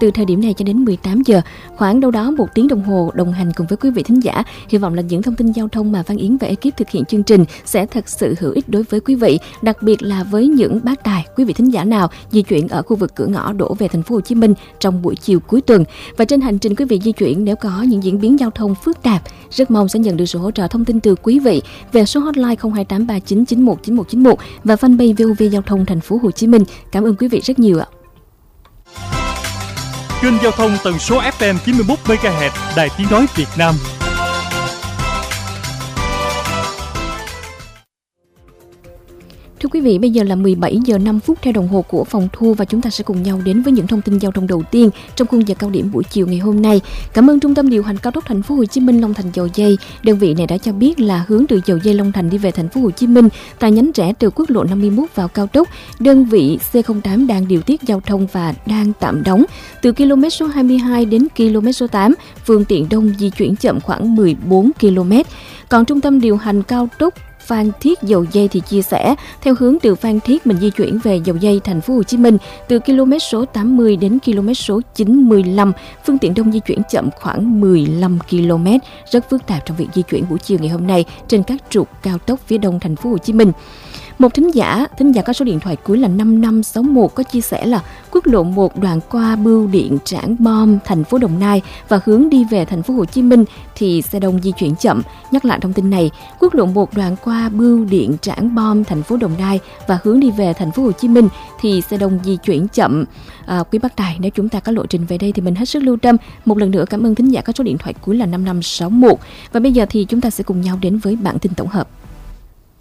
từ thời điểm này cho đến 18 giờ, khoảng đâu đó 1 tiếng đồng hồ đồng hành cùng với quý vị thính giả. Hy vọng là những thông tin giao thông mà Văn Yến và ekip thực hiện chương trình sẽ thật sự hữu ích đối với quý vị, đặc biệt là với những bác tài quý vị thính giả nào di chuyển ở khu vực cửa ngõ đổ về thành phố Hồ Chí Minh trong buổi chiều cuối tuần. Và trên hành trình quý vị di chuyển, nếu có những diễn biến giao thông phức tạp, rất mong sẽ nhận được sự hỗ trợ thông tin từ quý vị về số hotline 02839919191 và fanpage VOV Giao thông thành phố Hồ Chí Minh. Cảm ơn quý vị rất nhiều ạ. Kênh giao thông tần số FM 91 MHz, Đài Tiếng nói Việt Nam. Thưa quý vị, bây giờ là 17 giờ 5 phút theo đồng hồ của phòng thu và chúng ta sẽ cùng nhau đến với những thông tin giao thông đầu tiên trong khung giờ cao điểm buổi chiều ngày hôm nay. Cảm ơn Trung tâm điều hành cao tốc thành phố Hồ Chí Minh Long Thành Dầu Giây. Đơn vị này đã cho biết là hướng từ Dầu Giây Long Thành đi về thành phố Hồ Chí Minh tại nhánh rẽ từ quốc lộ 51 vào cao tốc, đơn vị C08 đang điều tiết giao thông và đang tạm đóng. Từ km số 22 đến km số 8, phương tiện đông di chuyển chậm khoảng 14 km. Còn Trung tâm điều hành cao tốc Phan Thiết Dầu Giây thì chia sẻ theo hướng từ Phan Thiết mình di chuyển về Dầu Giây thành phố Hồ Chí Minh từ km số 80 đến km số 95, phương tiện đông di chuyển chậm khoảng 15 km, rất phức tạp trong việc di chuyển buổi chiều ngày hôm nay trên các trục cao tốc phía đông thành phố Hồ Chí Minh. Một thính giả có số điện thoại cuối là 5561 có chia sẻ là quốc lộ 1 đoạn qua Bưu Điện Trảng Bom, thành phố Đồng Nai và hướng đi về thành phố Hồ Chí Minh thì xe đông di chuyển chậm. Nhắc lại thông tin này, quốc lộ 1 đoạn qua Bưu Điện Trảng Bom, thành phố Đồng Nai và hướng đi về thành phố Hồ Chí Minh thì xe đông di chuyển chậm. Quý bác tài, nếu chúng ta có lộ trình về đây thì mình hết sức lưu tâm. Một lần nữa cảm ơn thính giả có số điện thoại cuối là 5561. Và bây giờ thì chúng ta sẽ cùng nhau đến với bản tin tổng hợp.